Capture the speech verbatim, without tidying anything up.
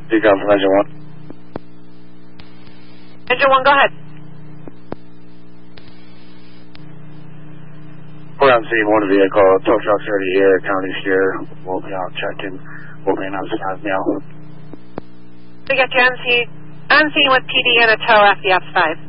Speak up from engine one. Engine one, go ahead. We're on scene, one vehicle, tow truck's already here, county's here. We'll be out checking. We'll be on five now. We got you on scene, on scene with P D and a tow F the F five.